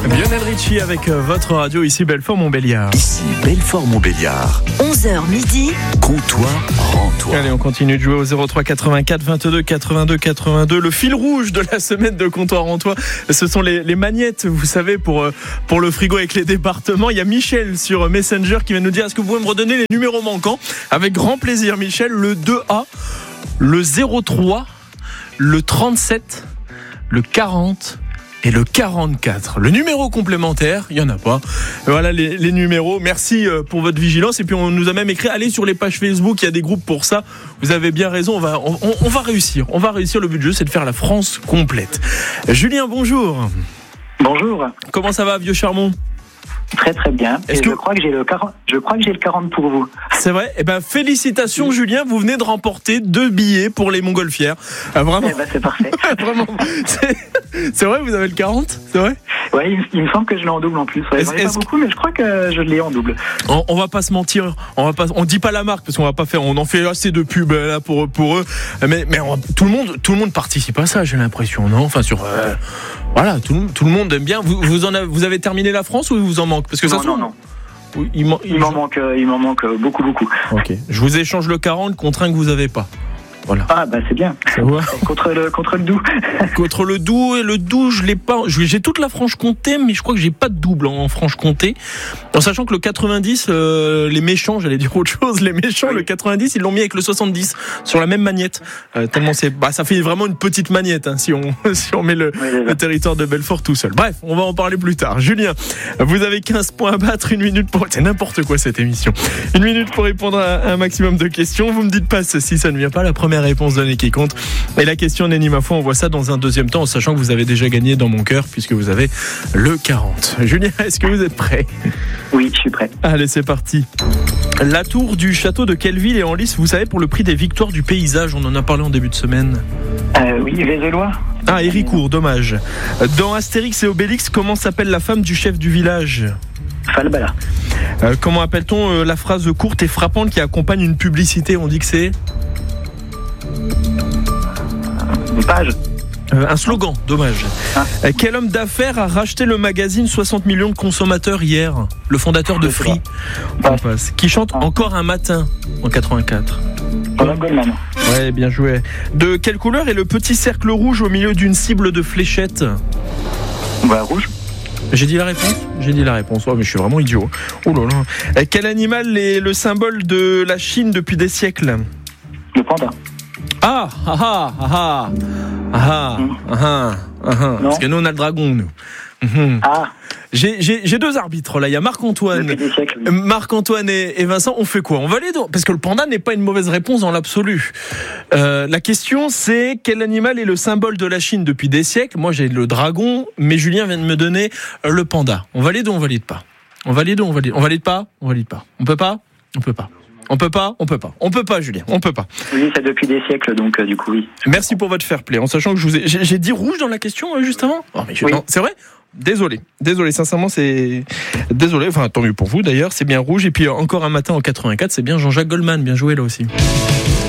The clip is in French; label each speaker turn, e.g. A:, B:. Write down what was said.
A: Lionel Richie avec votre radio, ici Belfort-Montbéliard.
B: Ici Belfort-Montbéliard.
C: 11h midi.
B: Comptoir, rends-toi.
A: Allez, on continue de jouer au 03 84 22 82 82. Le fil rouge de la semaine de Comptoir Rends-toi, ce sont les magnettes, vous savez, pour le frigo avec les départements. Il y a Michel sur Messenger qui vient nous dire: est-ce que vous pouvez me redonner les numéros manquants? Avec grand plaisir, Michel. Le 2A, le 03, le 37, le 40 et le 44. Le numéro complémentaire, il n'y en a pas. Voilà les numéros. Merci pour votre vigilance. Et puis on nous a même écrit: allez sur les pages Facebook, il y a des groupes pour ça. Vous avez bien raison, on va réussir. On va réussir. Le but du jeu, c'est de faire la France complète. Julien, bonjour.
D: Bonjour.
A: Comment ça va, vieux Charmont?
D: Très très bien. Je crois que j'ai le 40 pour vous.
A: C'est vrai. Eh ben félicitations, Julien, vous venez de remporter 2 billets pour les Montgolfières. Vraiment.
D: Eh ben, c'est parfait.
A: Vraiment. C'est vrai, vous avez le 40? C'est vrai?
D: Oui, il me semble que je l'ai en double en plus. Ouais, j'en ai pas beaucoup, mais je crois que je l'ai en double.
A: On va pas se mentir, on dit pas la marque parce qu'on va pas faire, on en fait assez de pub là pour eux. Mais tout le monde participe à ça, j'ai l'impression, non? Enfin voilà, tout le monde aime bien. Vous avez terminé la France ou il vous en manque? Parce que
D: non. Il m'en manque beaucoup.
A: Ok. Je vous échange le 40 contre un que vous avez pas. Voilà.
D: Ah bah c'est bien.
A: Ça va.
D: Contre le Doubs.
A: Contre le Doubs, et le Doubs, je l'ai pas. J'ai toute la Franche-Comté, mais je crois que j'ai pas de double en Franche-Comté. En sachant que le 90, les méchants, j'allais dire autre chose, les méchants, oui. Le 90, ils l'ont mis avec le 70 sur la même magnette. Tellement ça fait vraiment une petite magnette si on met le territoire de Belfort tout seul. Bref, on va en parler plus tard. Julien, vous avez 15 points à battre, 1 minute pour. C'est n'importe quoi cette émission. 1 minute pour répondre à un maximum de questions. Vous me dites pas si ça ne vient pas. La première réponse donnée qui compte. Et la question n'est ni ma foi, on voit ça dans un deuxième temps, en sachant que vous avez déjà gagné dans mon cœur, puisque vous avez le 40. Julien, est-ce que vous êtes prêt?
D: Oui, je suis prêt. Allez,
A: c'est parti. La tour du château de quelle ville est en lice, vous savez, pour le prix des victoires du paysage? On en a parlé en début de semaine.
D: Oui, Vézellois.
A: Ah, Héricourt, dommage. Dans Astérix et Obélix, comment s'appelle la femme du chef du village?
D: Falbala.
A: Comment appelle-t-on la phrase courte et frappante qui accompagne une publicité? On dit que c'est
D: une page.
A: Un slogan, dommage. Quel homme d'affaires a racheté le magazine 60 millions de consommateurs hier? Le fondateur de Free. Qui chante Encore un matin en 84.
D: Goldman.
A: Ouais, bien joué. De quelle couleur est le petit cercle rouge au milieu d'une cible de fléchettes?
D: Rouge.
A: J'ai dit la réponse. Oh, mais je suis vraiment idiot. Oh là là. Quel animal est le symbole de la Chine depuis des siècles?
D: Le panda.
A: Parce que nous on a le dragon, nous. J'ai 2 arbitres là. Il y a Marc-Antoine et Vincent. On fait quoi? On va aller parce que le panda n'est pas une mauvaise réponse dans l'absolu. La question c'est: quel animal est le symbole de la Chine depuis des siècles? Moi j'ai le dragon, mais Julien vient de me donner le panda. On valide ou on valide pas? On valide, pas? On peut pas? On peut pas, Julien, on peut pas.
D: Oui, c'est depuis des siècles, donc du coup, oui.
A: Merci pour votre fair play, en sachant que j'ai dit rouge dans la question, juste avant. Oh, mais oui. Non, c'est vrai? Désolé, sincèrement, c'est... Désolé, enfin, tant mieux pour vous, d'ailleurs, c'est bien rouge. Et puis, encore un matin en 84, c'est bien Jean-Jacques Goldman, bien joué là aussi.